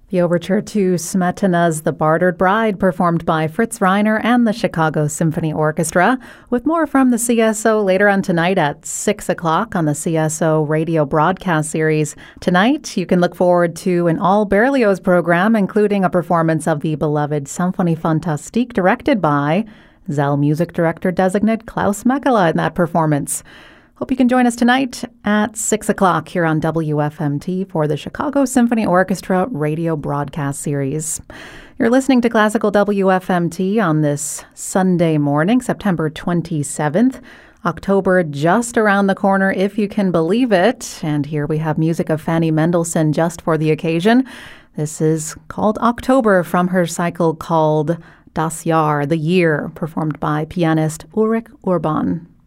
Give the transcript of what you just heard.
The overture to Smetana's The Bartered Bride, performed by Fritz Reiner and the Chicago Symphony Orchestra, with more from the CSO later on tonight at 6 o'clock on the CSO radio broadcast series. Tonight, you can look forward to an all Berlioz program, including a performance of the beloved Symphonie Fantastique, directed by Zell music director designate Klaus Mekela in that performance. Hope you can join us tonight at 6 o'clock here on WFMT for the Chicago Symphony Orchestra radio broadcast series. You're listening to Classical WFMT on this Sunday morning, September 27th. October just around the corner, if you can believe it. And here we have music of Fanny Mendelssohn just for the occasion. This is called October from her cycle called Das Jahr, the Year, performed by pianist Ulrich Urban.